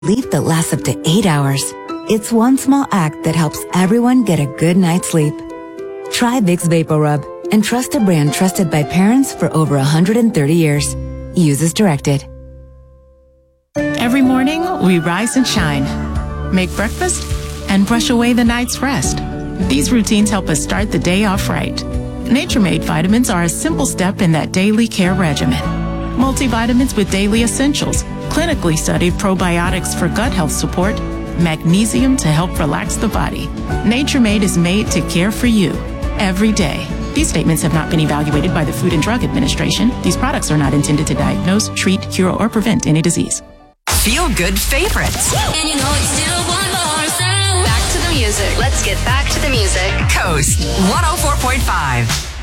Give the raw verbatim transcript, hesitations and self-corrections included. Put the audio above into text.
Sleep that lasts up to eight hours. It's one small act that helps everyone get a good night's sleep. Try Vicks VapoRub and trust a brand trusted by parents for over one hundred thirty years. Use as directed. Every morning, we rise and shine, make breakfast, and brush away the night's rest. These routines help us start the day off right. Nature Made vitamins are a simple step in that daily care regimen. Multivitamins with daily essentials, clinically studied probiotics for gut health support, magnesium to help relax the body. Nature Made is made to care for you every day. These statements have not been evaluated by the Food and Drug Administration. These products are not intended to diagnose, treat, cure, or prevent any disease. Feel good favorites. And you know it's still one more sound. Back to the music. Let's get back to the music. Coast one oh four point five.